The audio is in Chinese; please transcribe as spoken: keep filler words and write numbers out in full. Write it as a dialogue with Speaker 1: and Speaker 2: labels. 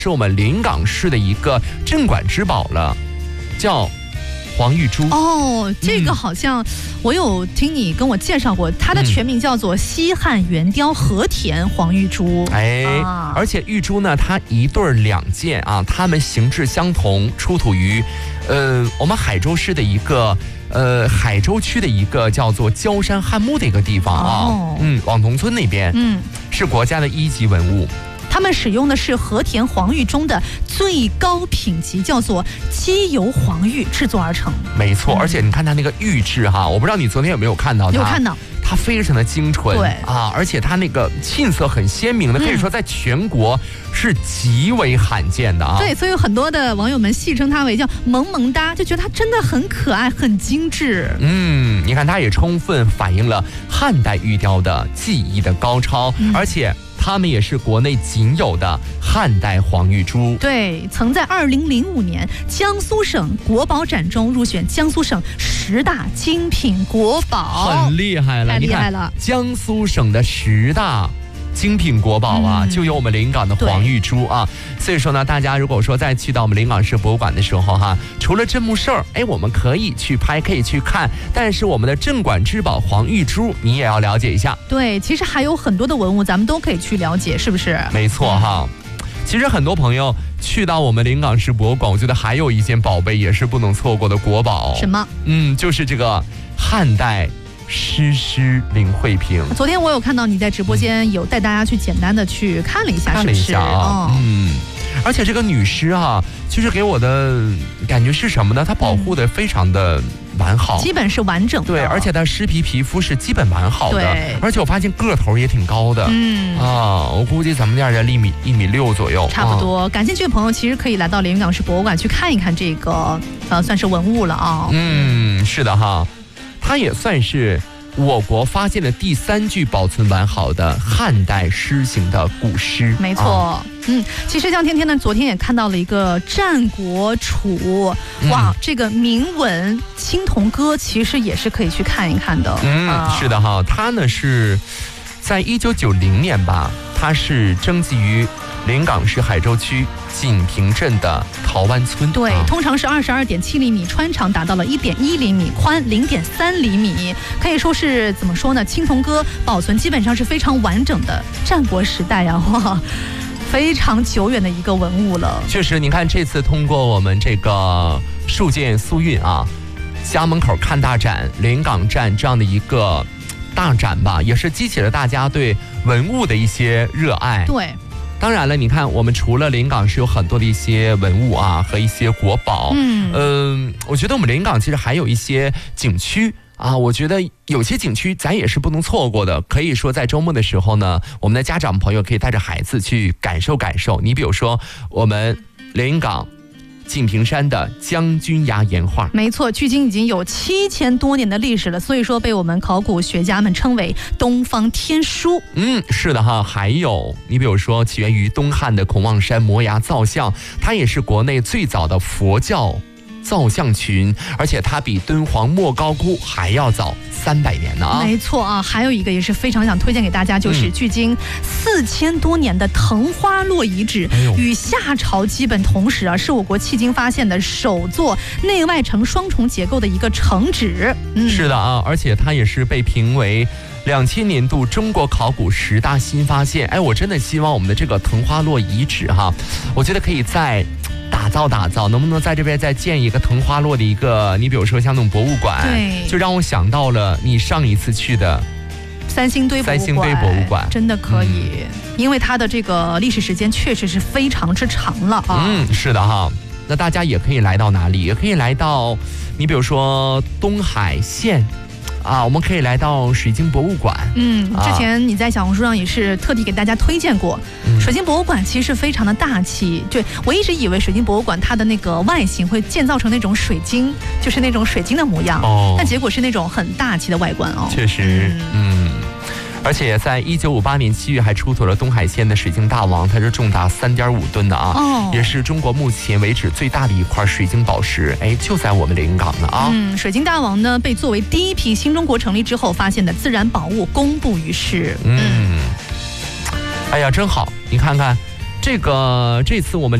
Speaker 1: 是我们临港市的一个镇馆之宝了，叫黄玉珠。
Speaker 2: 哦，这个好像我有听你跟我介绍过，它的全名叫做西汉圆雕和田黄玉珠。
Speaker 1: 哎，啊、而且玉珠呢，它一对两件啊，它们形制相同，出土于呃我们海州市的一个呃海州区的一个叫做焦山汉墓的一个地方啊，哦、嗯，网童村那边，嗯，是国家的一级文物。
Speaker 2: 他们使用的是和田黄玉中的最高品级，叫做机油黄玉制作而成。
Speaker 1: 没错，而且你看它那个玉质哈，我不知道你昨天有没有看到它？
Speaker 2: 有看到。
Speaker 1: 它非常的精纯，
Speaker 2: 对
Speaker 1: 啊，而且它那个沁色很鲜明的，可以说在全国是极为罕见的啊。
Speaker 2: 对，所以有很多的网友们戏称它为叫萌萌哒，就觉得它真的很可爱、很精致。
Speaker 1: 嗯，你看它也充分反映了汉代玉雕的技艺的高超，嗯、而且它们也是国内仅有的汉代黄玉珠。
Speaker 2: 对，曾在二零零五年江苏省国宝展中入选江苏省十大精品国宝，
Speaker 1: 很厉害了，
Speaker 2: 太厉害了！
Speaker 1: 江苏省的十大精品国宝啊，嗯、就有我们临港的黄玉珠啊。所以说呢，大家如果说再去到我们临港市博物馆的时候哈，除了这幕事儿，哎，我们可以去拍，可以去看，但是我们的镇馆之宝黄玉珠，你也要了解一下。
Speaker 2: 对，其实还有很多的文物，咱们都可以去了解，是不是？
Speaker 1: 没错哈。其实很多朋友去到我们临港市博物馆，我觉得还有一件宝贝也是不能错过的国宝。
Speaker 2: 什么？
Speaker 1: 嗯，就是这个汉代诗诗林慧萍。
Speaker 2: 昨天我有看到你在直播间有带大家去简单的去看了一下，
Speaker 1: 看了一下啊，哦、嗯，而且这个女尸啊，就是给我的感觉是什么呢？她保护的非常的完好，
Speaker 2: 基本是完整的。
Speaker 1: 对，而且她尸皮皮肤是基本完好的，
Speaker 2: 对，
Speaker 1: 而且我发现个头也挺高的，嗯啊，我估计咱们店人一米一米六左右，
Speaker 2: 差不多。啊、感兴趣的朋友其实可以来到临港市博物馆去看一看这个，呃，算是文物了啊。
Speaker 1: 嗯，是的哈。它也算是我国发现的第三具保存完好的汉代诗行的古诗。
Speaker 2: 没错，啊、嗯，其实像天天呢，昨天也看到了一个战国楚，嗯、哇，这个铭文《青铜歌》其实也是可以去看一看的。
Speaker 1: 嗯，啊、是的哈，它呢是在一九九零年吧，它是征集于临港市海州区锦屏镇的陶湾村。
Speaker 2: 对，啊、通常是二十二点七厘米，穿长达到了一点一厘米，宽零点三厘米，可以说是怎么说呢？青铜歌保存基本上是非常完整的，战国时代呀、啊，哇，非常久远的一个文物了。
Speaker 1: 确实，你看这次通过我们这个戍建速运啊，家门口看大展、临港站这样的一个大展吧，也是激起了大家对文物的一些热爱。
Speaker 2: 对。
Speaker 1: 当然了，你看，我们除了临港是有很多的一些文物啊和一些国宝，嗯，呃，我觉得我们临港其实还有一些景区啊，我觉得有些景区咱也是不能错过的。可以说在周末的时候呢，我们的家长朋友可以带着孩子去感受感受。你比如说我们临港锦屏山的将军崖岩画，
Speaker 2: 没错，距今已经有七千多年的历史了，所以说被我们考古学家们称为东方天书。
Speaker 1: 嗯，是的哈。还有你比如说起源于东汉的孔望山摩崖造像，它也是国内最早的佛教造像群，而且它比敦煌莫高窟还要早三百年呢啊！
Speaker 2: 没错啊，还有一个也是非常想推荐给大家，就是距今四千多年的藤花落遗址，嗯、与夏朝基本同时啊，是我国迄今发现的首座内外呈双重结构的一个城址。
Speaker 1: 嗯，是的啊，而且它也是被评为两千年度中国考古十大新发现。哎，我真的希望我们的这个藤花落遗址哈，我觉得可以在打造打造，能不能在这边再建一个藤花落的一个，你比如说像那种博物馆，
Speaker 2: 对，
Speaker 1: 就让我想到了你上一次去的
Speaker 2: 三星堆博物馆，
Speaker 1: 三星堆博物馆
Speaker 2: 真的可以，嗯、因为它的这个历史时间确实是非常之长了啊。
Speaker 1: 嗯，是的哈。那大家也可以来到哪里？也可以来到，你比如说东海县。啊，我们可以来到水晶博物馆。
Speaker 2: 嗯，之前你在小红书上也是特地给大家推荐过，嗯、水晶博物馆其实非常的大气。对，我一直以为水晶博物馆它的那个外形会建造成那种水晶，就是那种水晶的模样，哦，但结果是那种很大气的外观哦。
Speaker 1: 确实，嗯。嗯，而且在一九五八年七月还出土了东海县的水晶大王，它是重达三点五吨的啊，哦，也是中国目前为止最大的一块水晶宝石，哎，就在我们临港呢啊。
Speaker 2: 嗯，水晶大王呢被作为第一批新中国成立之后发现的自然宝物公布于世。
Speaker 1: 嗯，哎呀，真好，你看看。 这个这次我们